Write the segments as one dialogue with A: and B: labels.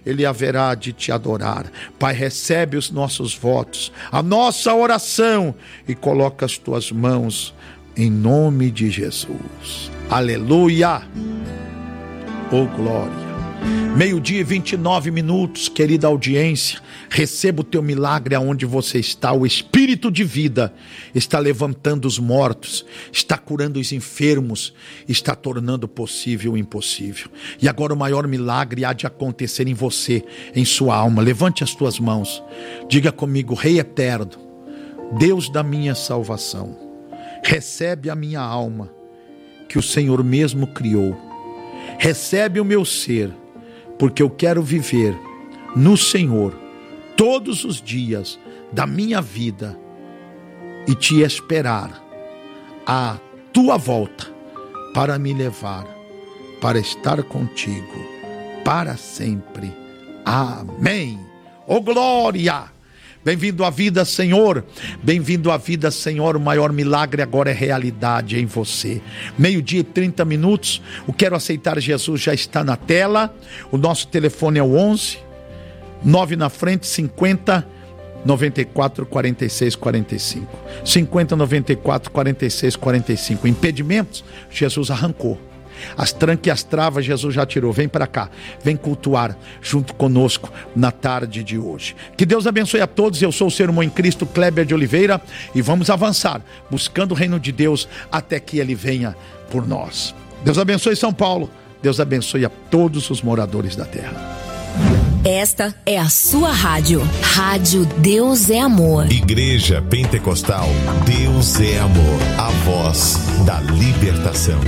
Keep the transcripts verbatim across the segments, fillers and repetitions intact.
A: ele haverá de te adorar. Pai, recebe os nossos votos, a nossa oração e coloca as tuas mãos em nome de Jesus. Aleluia! Oh, glória! Meio-dia e vinte e nove minutos, querida audiência, receba o teu milagre aonde você está. O Espírito de vida está levantando os mortos, está curando os enfermos, está tornando possível o impossível. E agora o maior milagre há de acontecer em você, em sua alma. Levante as tuas mãos, diga comigo: Rei eterno, Deus da minha salvação, recebe a minha alma, que o Senhor mesmo criou. Recebe o meu ser, porque eu quero viver no Senhor todos os dias da minha vida e te esperar a tua volta para me levar, para estar contigo para sempre. Amém. Oh, glória! Bem-vindo à vida, Senhor. Bem-vindo à vida, Senhor. O maior milagre agora é realidade em você. Meio-dia e trinta minutos. O Quero Aceitar Jesus já está na tela. O nosso telefone é o onze, nove na frente, cinquenta, noventa e quatro, quarenta e seis, quarenta e cinco. cinquenta, noventa e quatro, quarenta e seis, quarenta e cinco. Impedimentos, Jesus arrancou. As trancas e as travas Jesus já tirou. Vem para cá, vem cultuar junto conosco na tarde de hoje. Que Deus abençoe a todos. Eu sou o Ser Humano em Cristo, Kleber de Oliveira, e vamos avançar buscando o reino de Deus até que ele venha por nós. Deus abençoe São Paulo. Deus abençoe a todos os moradores da terra.
B: Esta é a sua rádio. Rádio Deus é Amor.
C: Igreja Pentecostal Deus é Amor. A voz da libertação.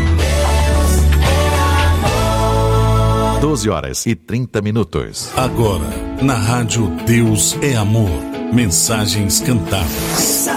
C: doze horas e trinta minutos.
D: Agora, na rádio Deus é Amor. Mensagens cantadas.